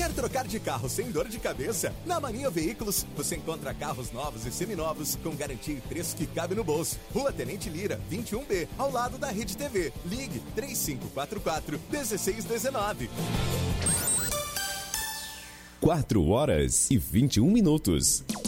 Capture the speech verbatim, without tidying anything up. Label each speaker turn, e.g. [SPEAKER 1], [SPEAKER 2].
[SPEAKER 1] Quer trocar de carro sem dor de cabeça? Na Mania Veículos, você encontra carros novos e seminovos com garantia e preço que cabe no bolso. Rua Tenente Lira, vinte e um B, ao lado da Rede T V. Ligue três cinco quatro quatro, um seis um nove.
[SPEAKER 2] quatro horas e vinte e um minutos.